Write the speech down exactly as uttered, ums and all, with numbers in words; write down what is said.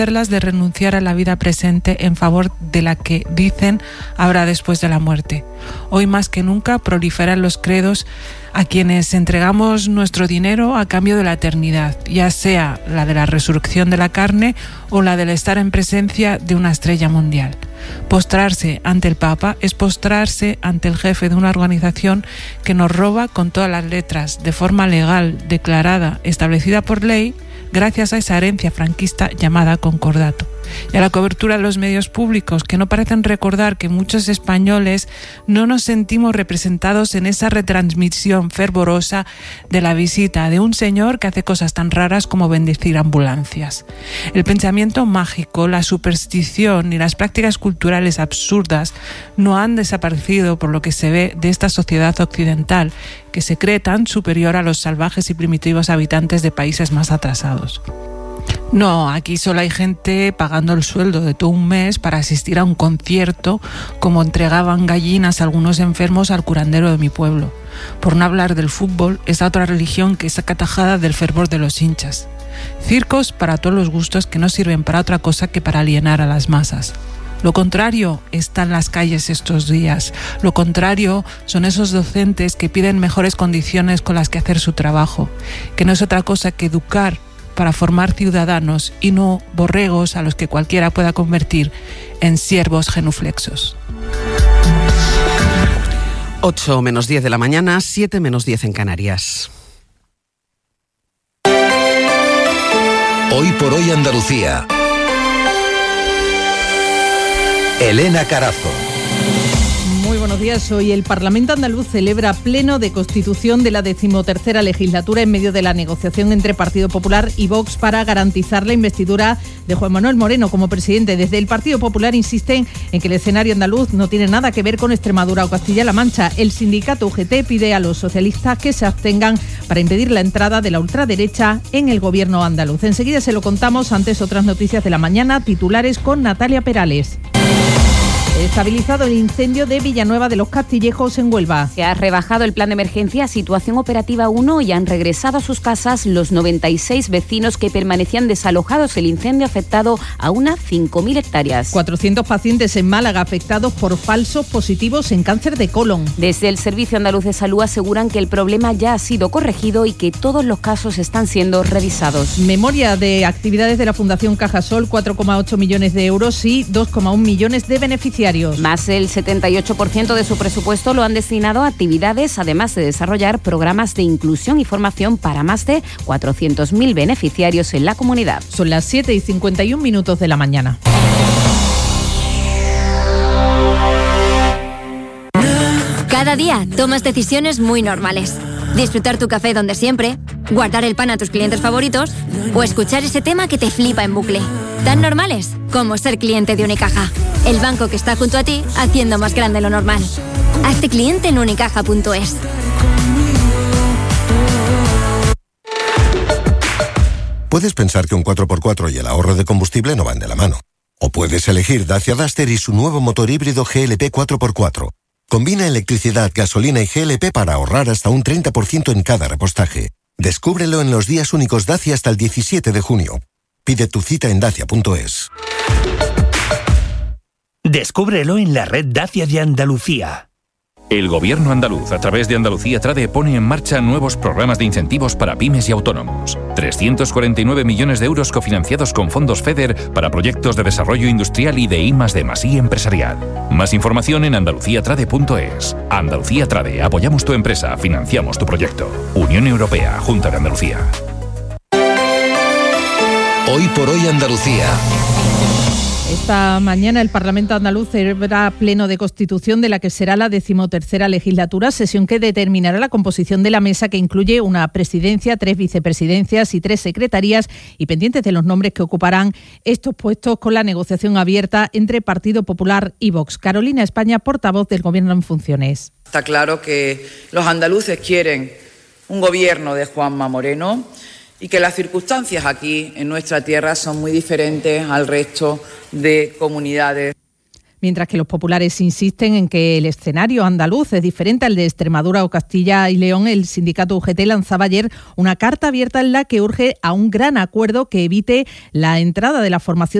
de renunciar a la vida presente en favor de la que dicen habrá después de la muerte. Hoy más que nunca proliferan los credos a quienes entregamos nuestro dinero a cambio de la eternidad, ya sea la de la resurrección de la carne o la del estar en presencia de una estrella mundial. Postrarse ante el Papa es postrarse ante el jefe de una organización que nos roba con todas las letras, de forma legal, declarada, establecida por ley, gracias a esa herencia franquista llamada concordato, y a la cobertura de los medios públicos, que no parecen recordar que muchos españoles no nos sentimos representados en esa retransmisión fervorosa de la visita de un señor que hace cosas tan raras como bendecir ambulancias. El pensamiento mágico, la superstición y las prácticas culturales absurdas no han desaparecido por lo que se ve de esta sociedad occidental, que se cree tan superior a los salvajes y primitivos habitantes de países más atrasados. No, aquí solo hay gente pagando el sueldo de todo un mes para asistir a un concierto, como entregaban gallinas a algunos enfermos al curandero de mi pueblo. Por no hablar del fútbol, esa otra religión que es acatajada del fervor de los hinchas. Circos para todos los gustos que no sirven para otra cosa que para alienar a las masas. Lo contrario está en las calles estos días. Lo contrario son esos docentes que piden mejores condiciones con las que hacer su trabajo, que no es otra cosa que educar para formar ciudadanos y no borregos a los que cualquiera pueda convertir en siervos genuflexos. ocho menos diez de la mañana, siete menos diez en Canarias. Hoy por hoy Andalucía. Elena Carazo. Muy buenos días. Hoy el Parlamento andaluz celebra pleno de constitución de la decimotercera legislatura en medio de la negociación entre Partido Popular y Vox para garantizar la investidura de Juan Manuel Moreno como presidente. Desde el Partido Popular insisten en que el escenario andaluz no tiene nada que ver con Extremadura o Castilla-La Mancha. El sindicato U G T pide a los socialistas que se abstengan para impedir la entrada de la ultraderecha en el gobierno andaluz. Enseguida se lo contamos. Antes, otras noticias de la mañana, titulares con Natalia Perales. Estabilizado el incendio de Villanueva de los Castillejos en Huelva. Se ha rebajado el plan de emergencia a situación operativa uno y han regresado a sus casas los noventa y seis vecinos que permanecían desalojados. El incendio ha afectado a unas cinco mil hectáreas. cuatrocientos pacientes en Málaga afectados por falsos positivos en cáncer de colon. Desde el Servicio Andaluz de Salud aseguran que el problema ya ha sido corregido y que todos los casos están siendo revisados. Memoria de actividades de la Fundación Cajasol, cuatro coma ocho millones de euros y dos coma uno millones de beneficiarios. Más del setenta y ocho por ciento de su presupuesto lo han destinado a actividades, además de desarrollar programas de inclusión y formación para más de cuatrocientos mil beneficiarios en la comunidad. Son las siete y cincuenta y un minutos de la mañana. Cada día tomas decisiones muy normales. Disfrutar tu café donde siempre, guardar el pan a tus clientes favoritos o escuchar ese tema que te flipa en bucle. Tan normales como ser cliente de Unicaja, el banco que está junto a ti haciendo más grande lo normal. Hazte cliente en unicaja punto es. Puedes pensar que un cuatro por cuatro y el ahorro de combustible no van de la mano. O puedes elegir Dacia Duster y su nuevo motor híbrido G L P cuatro por cuatro. Combina electricidad, gasolina y G L P para ahorrar hasta un treinta por ciento en cada repostaje. Descúbrelo en los días únicos Dacia hasta el diecisiete de junio. Pide tu cita en dacia punto es. Descúbrelo en la red Dacia de Andalucía. El Gobierno andaluz, a través de Andalucía Trade, pone en marcha nuevos programas de incentivos para pymes y autónomos. trescientos cuarenta y nueve millones de euros cofinanciados con fondos FEDER para proyectos de desarrollo industrial y de I más D más I empresarial. Más información en andalucía trade punto es. Andalucía Trade, apoyamos tu empresa, financiamos tu proyecto. Unión Europea, Junta de Andalucía. Hoy por hoy Andalucía. Esta mañana el Parlamento andaluz celebra pleno de constitución de la que será la decimotercera legislatura, sesión que determinará la composición de la mesa, que incluye una presidencia, tres vicepresidencias y tres secretarías, y pendientes de los nombres que ocuparán estos puestos con la negociación abierta entre Partido Popular y Vox. Carolina España, portavoz del Gobierno en funciones. Está claro que los andaluces quieren un gobierno de Juanma Moreno y que las circunstancias aquí en nuestra tierra son muy diferentes al resto de comunidades. Mientras que los populares insisten en que el escenario andaluz es diferente al de Extremadura o Castilla y León, el sindicato U G T lanzaba ayer una carta abierta en la que urge a un gran acuerdo que evite la entrada de la formación